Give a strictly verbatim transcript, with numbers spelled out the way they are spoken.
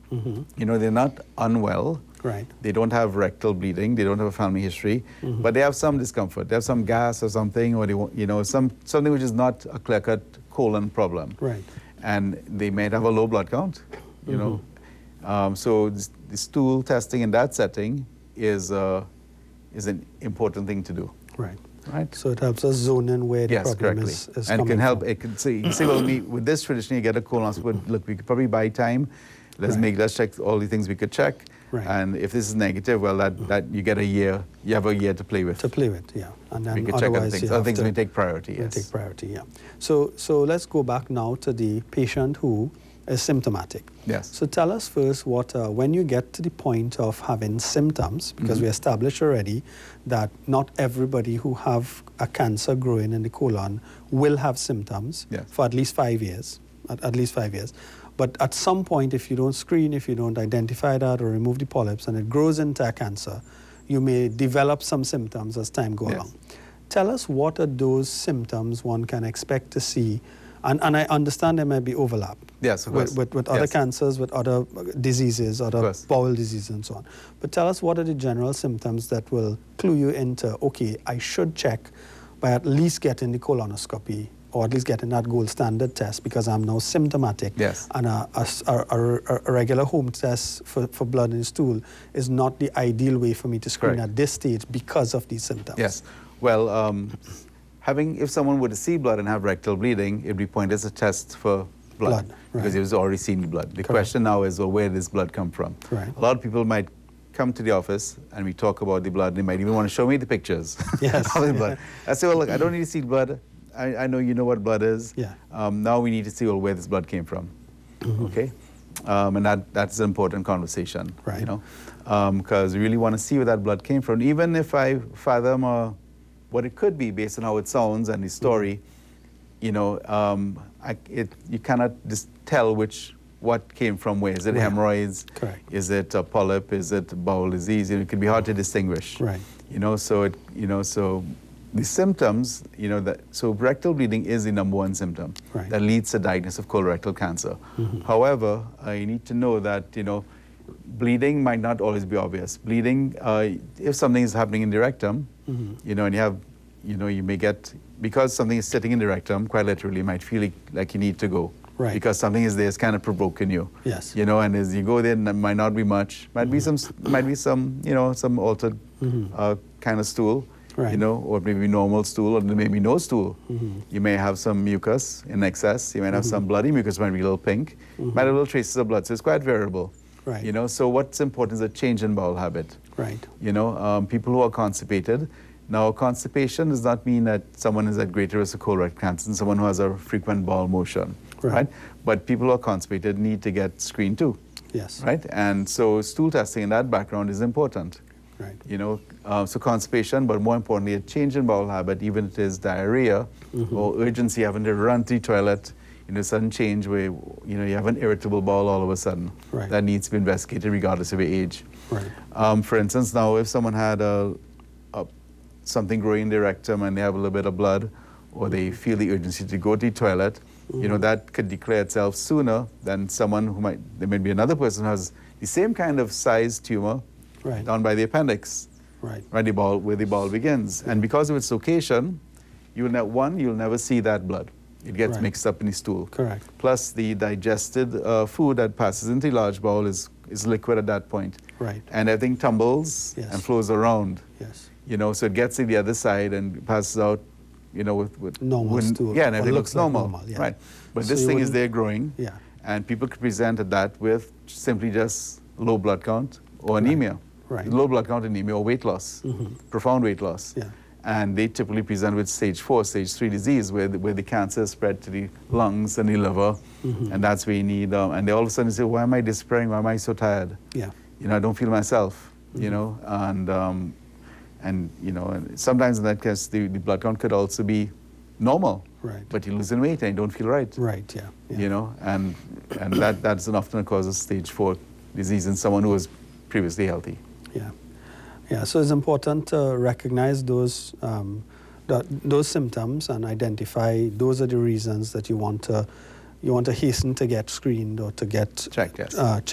Mm-hmm. You know, they're not unwell. Right. They don't have rectal bleeding. They don't have a family history, mm-hmm. but they have some discomfort. They have some gas or something, or they, you know, some something which is not a clear-cut colon problem. Right. And they might have a low blood count. You mm-hmm. know, um, so the stool testing in that setting is uh, is an important thing to do. Right. Right. So it helps us zone in where the yes, problem correctly. is, is and coming it can help. from. It can say, you say, well, we, with this tradition, you get a colonoscopy. Look, we could probably buy time. Let's Right. make let's check all the things we could check. Right. And if this is negative, well, that, mm-hmm. that you get a year. You have a year to play with. To play with, yeah. And then we could check other otherwise things. you Other have things to may take priority. will Yes. take priority, yeah. So so let's go back now to the patient who is symptomatic. Yes. So tell us first what uh, when you get to the point of having symptoms, because mm-hmm. we established already that not everybody who have a cancer growing in the colon will have symptoms yes. for at least five years, at, at least five years. But at some point, if you don't screen, if you don't identify that or remove the polyps and it grows into a cancer, you may develop some symptoms as time goes yes. along. Tell us what are those symptoms one can expect to see. And, and I understand there may be overlap yes, of with, course. with, with yes. other cancers, with other diseases, other bowel diseases and so on. But tell us what are the general symptoms that will clue you into, okay, I should check by at least getting the colonoscopy or at least getting that gold standard test because I'm now symptomatic. Yes. And a, a, a, a regular home test for, for blood in the stool is not the ideal way for me to screen Correct. at this stage because of these symptoms. Yes. Well, um, having, if someone were to see blood and have rectal bleeding, it'd be pointed as a test for blood, blood right. because he was already seen blood. The Correct. question now is, well, where does blood come from? Right. A lot of people might come to the office and we talk about the blood. They might even want to show me the pictures yes. of the blood. I say, well, look, I don't need to see blood. I, I know you know what blood is. Yeah. Um, now we need to see, well, where this blood came from. Mm-hmm. Okay? Um, and that, that's an important conversation, right. you know, because um, we really want to see where that blood came from. Even if I fathom uh, what it could be based on how it sounds and the story, mm-hmm. you know, um, I, it, you cannot just tell which what came from where. Is it right. hemorrhoids? Correct. Is it a polyp? Is it bowel disease? You know, it can be hard to distinguish. Right. You know, so it, you know, so the symptoms, you know, that so rectal bleeding is the number one symptom right. that leads to diagnosis of colorectal cancer. Mm-hmm. However, uh, you need to know that, you know, bleeding might not always be obvious. Bleeding, uh, if something is happening in the rectum, mm-hmm. you know, and you have, you know, you may get, because something is sitting in the rectum, quite literally, you might feel like you need to go. Right. Because something is there, it's kind of provoking you. Yes. You know, and as you go there, there might not be much. Might mm-hmm. be some, might be some, you know, some altered mm-hmm. uh, kind of stool. Right. You know, or maybe normal stool, or maybe no stool. Mm-hmm. You may have some mucus in excess. You might have mm-hmm. some bloody mucus, might be a little pink. Mm-hmm. Might have little traces of blood, so it's quite variable. Right. You know, so what's important is a change in bowel habit. Right. You know, um, people who are constipated. Now, constipation does not mean that someone is at greater risk of colorectal cancer than someone who has a frequent bowel motion. Right. right. But people who are constipated need to get screened too. Yes. Right. And so stool testing in that background is important. Right. You know, uh, so constipation, but more importantly, a change in bowel habit, even if it is diarrhea mm-hmm. or urgency, having to run to the toilet, you know, sudden change where, you know, you have an irritable bowel all of a sudden. Right. That needs to be investigated regardless of your age. Right. Um, for instance, now if someone had a, a, something growing in their rectum and they have a little bit of blood, or they feel the urgency to go to the toilet, mm-hmm. you know, that could declare itself sooner than someone who might, there may be another person who has the same kind of size tumor, right. down by the appendix, right, right, the bowel, where the bowel begins. And because of its location, you'll ne- one, you'll never see that blood. It gets right. mixed up in the stool. Correct. Plus, the digested uh, food that passes into the large bowel is, is liquid at that point. Right. And everything tumbles yes. and flows around. Yes. You know, so it gets to the other side and passes out, you know, with, with normal stool. Yeah, and everything looks, looks normal. Like normal yeah. Right. But so this thing is there growing. Yeah. And people could present at that with simply just low blood count or anemia. Right. Right. Low blood count anemia or weight loss, mm-hmm. profound weight loss. Yeah. And they typically present with stage four, stage three disease, where the, where the cancer is spread to the lungs and the liver, mm-hmm. and that's where you need, um, and they all of a sudden say, why am I despairing? Why am I so tired? Yeah. You know, I don't feel myself, mm-hmm. you know, and, um, and you know, and sometimes in that case, the, the blood count could also be normal. Right. But you're losing weight and you don't feel right. Right, yeah. yeah. You know, and, and that, that's an often a cause of stage four disease in someone who was previously healthy. Yeah, yeah. So it's important to recognize those um, th- those symptoms and identify those are the reasons that you want to you want to hasten to get screened or to get checked. Yes. Uh, checked.